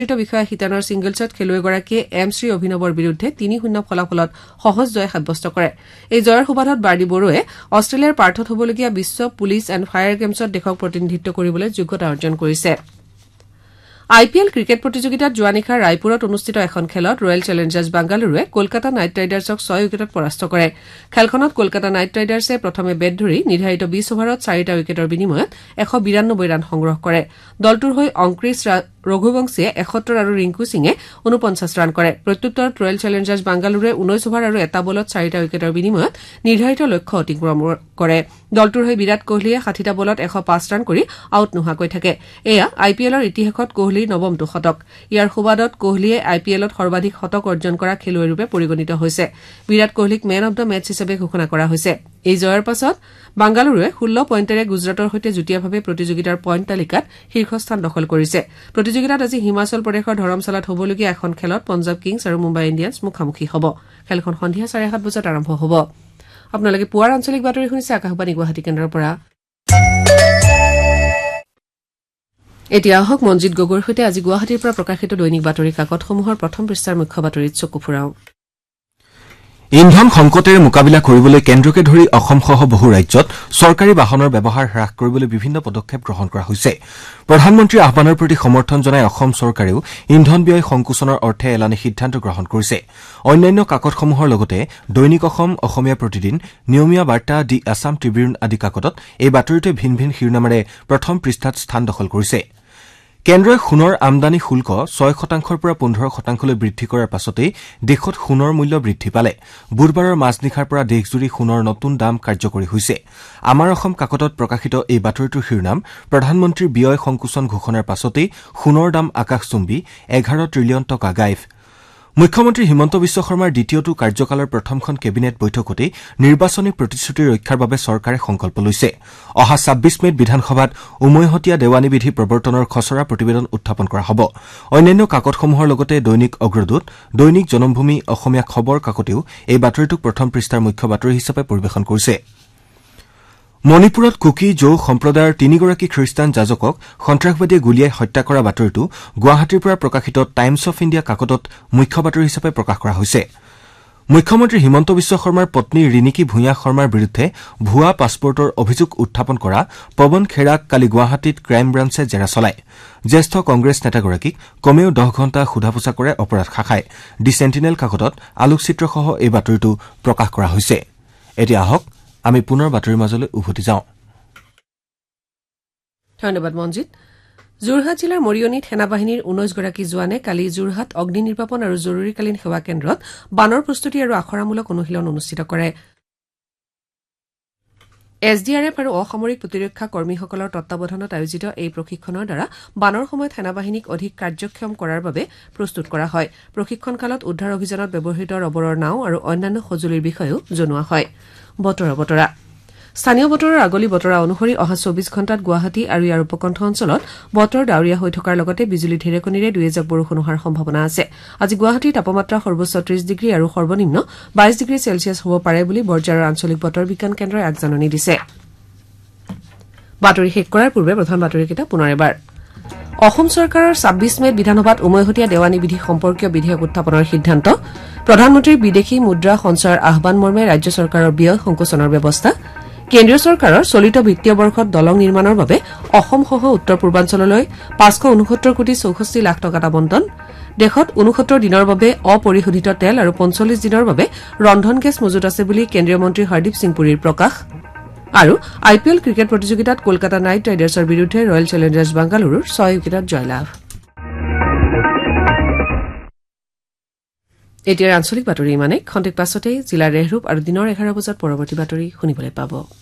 বিষয়া শিতানৰ ছিংগলছত খেলুৱৈগৰাকীয়ে শ্ৰী অভিনৱৰ বিৰুদ্ধে ৩-০ ফলাফলত সহজ জয় সাব্যস্ত কৰে এই জয়ৰ সুবাদত বাৰ্ডি বড়োৱে অষ্ট্ৰেলিয়াৰ পাৰ্থত হ'বলগীয়া বিশ্ব পুলিচ এণ্ড ফায়াৰ গেমছত দেশক প্ৰতিনিধিত্ব কৰিবলৈ যোগ্যতা অৰ্জন কৰিছে আইপিএল ক্ৰিকেট প্ৰতিযোগিতাত যোৱা নিশা ৰায়পুৰত অনুষ্ঠিত এখন খেলত ৰয়েল চেলেঞ্জাৰ্ছ বাংগালুৰুৱে কলকাতা নাইট ৰাইডাৰ্ছক 6 উইকেটত পৰাস্ত কৰে খেলখনত কলকাতা নাইট ৰাইডাৰ্ছে প্ৰথমে বেট ধৰি নিৰ্ধাৰিত 20 অভাৰত 4টা উইকেটৰ বিনিময়ত 192 ৰান সংগ্ৰহ কৰে দলটোৰ হৈ অংকুৰিশ ৰঘুবংশীয়ে 71 আৰু ৰিংকু সিঙে 49 ৰান কৰে প্ৰত্যুত্তৰত ৰয়েল চেলেঞ্জাৰ্ছ বাংগালুৰুৱে 19 অভাৰ আৰু 1 বলত 4টা উইকেটৰ বিনিময়ত নিৰ্ধাৰিত লক্ষ্য অতিক্ৰম কৰে দলটোৰ হৈ বিৰাট কোহলীয়ে 60টা বলত 105 ৰান কৰি আউট নোহোৱাকৈ থাকে এয়া আইপিএলৰ ইতিহাসত কোহলীৰ নৱমটো শতক ইয়াৰ সুবাদত কোহলীয়ে আইপিএলত সৰ্বাধিক শতক অৰ্জন কৰা খেলুৱৈৰূপে পৰিগণিত হৈছে বিৰাট কোহলীক মেন অব দ্য মেচ হিচাপে ঘোষণা কৰা হৈছে এই জয়ৰ পাছত বাংগালুৰুৱে 16 পইণ্টেৰে গুজৰাটৰ সৈতে যুটীয়াভাৱে প্ৰতিযোগিতাৰ পইণ্ট তালিকাত শীৰ্ষস্থান দখল কৰিছে প্ৰতিযোগিতাত আজি হিমাচল প্ৰদেশৰ ধৰমশালাত হ'বলগীয়া এখন খেলত পঞ্জাৱ কিংছ আৰু মুম্বাই ইণ্ডিয়ান্স মুখামুখি হ'ব খেলখন সন্ধিয়া 7:30 বজাত আৰম্ভ হ'ব আপোনালোকে পুৱাৰ আঞ্চলিক বাতৰি শুনিছে আকাশবাণী গুৱাহাটী কেন্দ্ৰৰ পৰা এতিয়া আহক মনজিত গগৈৰ সৈতে আজি গুৱাহাটীৰ পৰা প্ৰকাশিত দৈনিক বাতৰি কাকতসমূহৰ প্ৰথম পৃষ্ঠাৰ মুখ্য বাতৰিত চকু ফুৰাও ইন্ধন সংকটেৰে মোকাবিলা কৰিবলৈ কেন্দ্ৰকে ধৰি অসমসহ বহু ৰাজ্যত চৰকাৰী বাহনৰ ব্যৱহাৰ হ্ৰাস কৰিবলৈ বিভিন্ন পদক্ষেপ গ্ৰহণ কৰা হৈছে প্ৰধানমন্ত্ৰীৰ আহ্বানৰ প্ৰতি সমৰ্থন জনাই অসম চৰকাৰেও ইন্ধন ব্যয় সংকোচনৰ অৰ্থে এলানি সিদ্ধান্ত গ্ৰহণ কৰিছে অন্যান্য কাকতসমূহৰ লগতে দৈনিক অসম অসমীয়া প্ৰতিদিন নিয়মীয়া বাৰ্তা দি আছাম ট্ৰিবিউন আদি কাকতত এই বাতৰিটোৱে ভিন ভিন শিৰোনামেৰে প্ৰথম পৃষ্ঠাত স্থান দখল কৰিছে কেন্দ্ৰই সোণৰ আমদানি শুল্ক 6% পৰা 15%লৈ বৃদ্ধি কৰাৰ পাছতেই দেশত সোণৰ মূল্য বৃদ্ধি পালে বুধবাৰৰ মাজনিশাৰ পৰা দেশজুৰি সোণৰ নতুন দাম কাৰ্যকৰী হৈছে আমাৰ অসম কাকতত প্ৰকাশিত এই বাতৰিটোৰ শিৰোনাম প্ৰধানমন্ত্ৰীৰ ব্যয় সংকোচন ঘোষণাৰ পাছতেই সোণৰ দাম আকাশচুম্বী 11 ট্ৰিলিয়ন টকা গায়ব মুখ্যমন্ত্ৰী হিমন্ত বিশ্ব শৰ্মাৰ দ্বিতীয়টো কাৰ্যকালৰ প্ৰথমখন কেবিনেট বৈঠকতেই নিৰ্বাচনী প্ৰতিশ্ৰুতি ৰক্ষাৰ বাবে চৰকাৰে সংকল্প লৈছে অহা 26 মেত বিধানসভাত উমৈহতীয়া দেৱানী বিধি প্ৰৱৰ্তনৰ খচৰা প্ৰতিবেদন উত্থাপন কৰা হ'ব অন্যান্য কাকতসমূহৰ লগতে দৈনিক অগ্ৰদূত দৈনিক জনমভূমি অসমীয়া খবৰ কাকতেও এই বাতৰিটোক প্ৰথম পৃষ্ঠাৰ মুখ্য বাতৰি হিচাপে পৰিৱেশন কৰিছে মণিপুৰত কুকি জৌ সম্প্ৰদায়ৰ 3গৰাকী খ্ৰীষ্টান যাজকক সন্ত্ৰাসবাদীয়ে গুলীয়াই হত্যা কৰা বাতৰিটো গুৱাহাটীৰ পৰা প্ৰকাশিত টাইমছ অফ ইণ্ডিয়া কাকতত মুখ্য বাতৰি হিচাপে প্ৰকাশ কৰা হৈছে মুখ্যমন্ত্ৰী হিমন্ত বিশ্ব শৰ্মাৰ পত্নী ৰিণিকী ভূঞা শৰ্মাৰ বিৰুদ্ধে ভুৱা পাছপৰ্টৰ অভিযোগ উত্থাপন কৰা পৱন খেৰাক কালি গুৱাহাটীত ক্ৰাইম ব্ৰাঞ্চে জেৰা চলায় জ্যেষ্ঠ কংগ্ৰেছ নেতাগৰাকীক কমেও 10 ঘণ্টা সোধা-পোছা কৰে অপৰাধ শাখাই ডি চেণ্টিনেল কাকতত আলোকচিত্ৰসহ এই বাতৰিটো প্ৰকাশ কৰা হৈছে এতিয়া আহক আমি পুনৰ বাতৰিৰ মাজলৈ উভতি যাওঁ ধন্যবাদ মনজিত যোৰহাট জিলাৰ মৰিয়নীত সেনাবাহিনীৰ 19 গৰাকী জোৱানে কালি যোৰহাট অগ্নি নিৰ্বাপন আৰু জৰুৰীকালীন সেৱা কেন্দ্ৰত বানৰ প্ৰস্তুতি আৰু আখৰামূলক অনুশীলন অনুষ্ঠিত কৰে এছডিআৰএফ আৰু অসামৰিক প্ৰতিৰক্ষা কৰ্মীসকলৰ তত্বাৱধানত আয়োজিত এই প্ৰশিক্ষণৰ দ্বাৰা বানৰ সময়ত সেনাবাহিনীক অধিক কাৰ্যক্ষম কৰাৰ বাবে প্ৰস্তুত কৰা হয় প্ৰশিক্ষণ কালত উদ্ধাৰ অভিযানত ব্যৱহৃত ৰবৰৰ নাও আৰু অন্যান্য সঁজুলিৰ বিষয়েও জনোৱা হয় বতৰা স্থানীয় বতৰৰ আগলি বতৰা অনুসৰি অহা 24 ঘণ্টাত গুৱাহাটী আৰু ইয়াৰ উপকণ্ঠ অঞ্চলত বতৰ ডাৱৰীয়া হৈ থকাৰ লগতে বিজুলী ঢেৰেকনিৰে 2 এজাক বৰষুণ হোৱাৰ সম্ভাৱনা আছে আজি গুৱাহাটীৰ তাপমাত্ৰা সৰ্বোচ্চ 30 ডিগ্ৰী আৰু সৰ্বনিম্ন 22 ডিগ্ৰী চেলছিয়াছ হ'ব পাৰে বুলি বৰঝাৰৰ আঞ্চলিক বতৰ বিজ্ঞান কেন্দ্ৰই আগজাননী দিছে বাতৰি শেষ কৰাৰ পূৰ্বে প্ৰধান বাতৰিকেইটা পুনৰ এবাৰ অসম চৰকাৰৰ 26 মেত বিধানসভাত উমৈহতীয়া দেৱানী বিধি সম্পৰ্কীয় বিধেয়ক উত্থাপনৰ সিদ্ধান্ত প্ৰধানমন্ত্ৰীৰ বিদেশী মুদ্ৰা সঞ্চয়ৰ আহ্বান মৰ্মে ৰাজ্য চৰকাৰৰ ব্যয় সংকোচনৰ ব্যৱস্থা কেন্দ্ৰীয় চৰকাৰৰ চলিত বিত্তীয় বৰ্ষত দলং নিৰ্মাণৰ বাবে অসমসহ উত্তৰ পূৰ্বাঞ্চললৈ 569 কোটি 64 লাখ টকা আবণ্টন দেশত 69 দিনৰ বাবে অপৰিশোধিত তেল আৰু 45 দিনৰ বাবে ৰন্ধন গেছ মজুত আছে বুলি কেন্দ্ৰীয় মন্ত্ৰী হৰদীপ সিং পুৰীৰ প্ৰকাশ আৰু আইপিএল ক্ৰিকেট প্ৰতিযোগিতাত কলকাতা নাইট ৰাইডাৰ্ছৰ বিৰুদ্ধে ৰয়েল চেলেঞ্জাৰ্ছ বাংগালুৰুৰ 6 উইকেটত জয়লাভ এতিয়াৰ আঞ্চলিক বাতৰি ইমানে খন্তেক পাছতে জিলাৰ ৰেহৰূপ আৰু দিনৰ 11 বজাত পৰৱৰ্তী বাতৰি শুনিবলৈ পাব